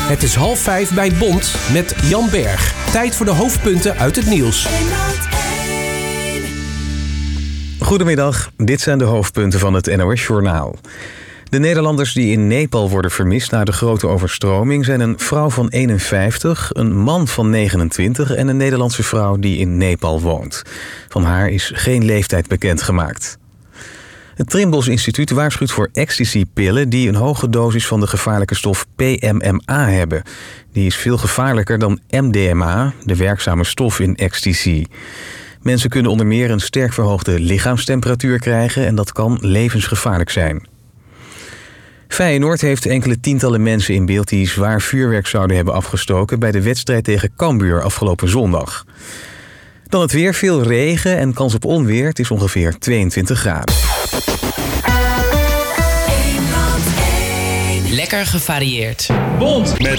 Het is 4:30 bij Bond met Jan Berg. Tijd voor de hoofdpunten uit het nieuws. Goedemiddag, dit zijn de hoofdpunten van het NOS-journaal. De Nederlanders die in Nepal worden vermist na de grote overstroming zijn een vrouw van 51, een man van 29 en een Nederlandse vrouw die in Nepal woont. Van haar is geen leeftijd bekendgemaakt. Het Trimbos Instituut waarschuwt voor ecstasy-pillen die een hoge dosis van de gevaarlijke stof PMMA hebben. Die is veel gevaarlijker dan MDMA, de werkzame stof in ecstasy. Mensen kunnen onder meer een sterk verhoogde lichaamstemperatuur krijgen en dat kan levensgevaarlijk zijn. Feyenoord heeft enkele tientallen mensen in beeld die zwaar vuurwerk zouden hebben afgestoken bij de wedstrijd tegen Cambuur afgelopen zondag. Dan het weer, veel regen en kans op onweer. Het is ongeveer 22 graden. Lekker gevarieerd. Bond met